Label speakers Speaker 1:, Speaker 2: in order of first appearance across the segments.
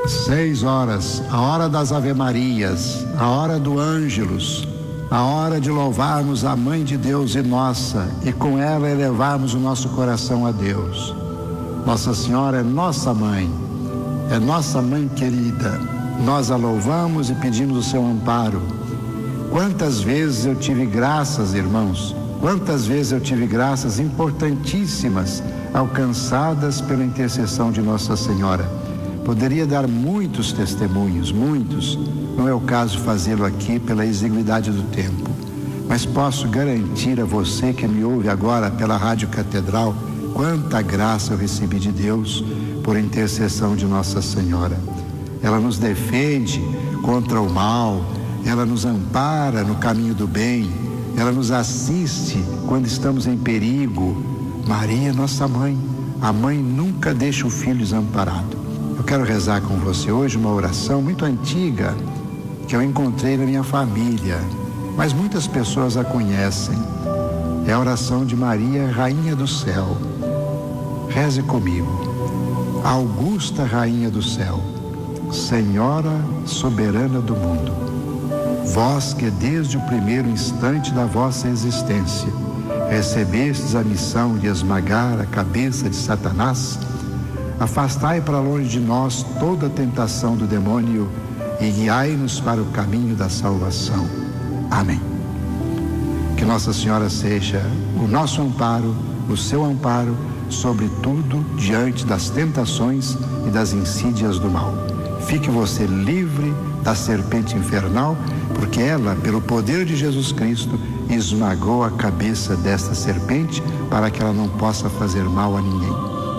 Speaker 1: 6 horas, a hora das Ave-Marias, a hora do Ângelus, a hora de louvarmos a Mãe de Deus e nossa, e com ela elevarmos o nosso coração a Deus. Nossa Senhora é nossa mãe querida. Nós a louvamos e pedimos o seu amparo. Quantas vezes eu tive graças, irmãos, quantas vezes eu tive graças importantíssimas alcançadas pela intercessão de Nossa Senhora. Poderia dar muitos testemunhos, muitos, não é o caso fazê-lo aqui pela exiguidade do tempo, mas posso garantir a você que me ouve agora pela Rádio Catedral, quanta graça eu recebi de Deus por intercessão de Nossa Senhora. Ela nos defende contra o mal, ela nos ampara no caminho do bem, ela nos assiste quando estamos em perigo. Maria, nossa mãe, a mãe nunca deixa o filho desamparado. Eu quero rezar com você hoje uma oração muito antiga que eu encontrei na minha família, mas muitas pessoas a conhecem. É a oração de Maria, Rainha do Céu. Reze comigo. Augusta Rainha do Céu, Senhora soberana do mundo, vós que desde o primeiro instante da vossa existência recebestes a missão de esmagar a cabeça de Satanás, afastai para longe de nós toda a tentação do demônio e guiai-nos para o caminho da salvação. Amém. Que Nossa Senhora seja o nosso amparo, o seu amparo, sobretudo diante das tentações e das insídias do mal. Fique você livre da serpente infernal, porque ela, pelo poder de Jesus Cristo, esmagou a cabeça desta serpente para que ela não possa fazer mal a ninguém.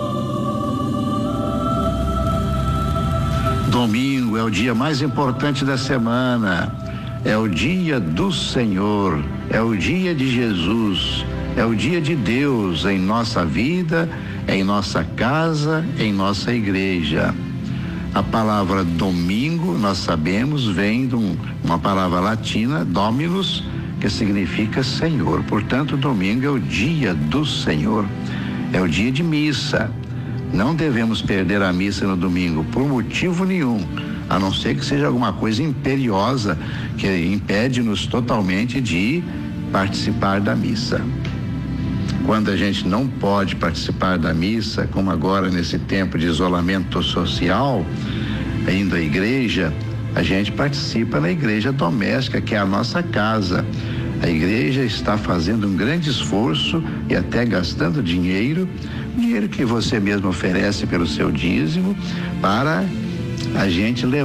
Speaker 1: Domingo é o dia mais importante da semana, é o dia do Senhor, é o dia de Jesus, é o dia de Deus em nossa vida, em nossa casa, em nossa igreja. A palavra domingo, nós sabemos, vem de uma palavra latina, dominus, que significa Senhor. Portanto, domingo é o dia do Senhor, é o dia de missa. Não devemos perder a missa no domingo por motivo nenhum, a não ser que seja alguma coisa imperiosa que impede-nos totalmente de participar da missa. Quando a gente não pode participar da missa, como agora nesse tempo de isolamento social, indo à igreja, a gente participa na igreja doméstica, que é a nossa casa. A igreja está fazendo um grande esforço e até gastando dinheiro que você mesmo oferece pelo seu dízimo, para a gente levar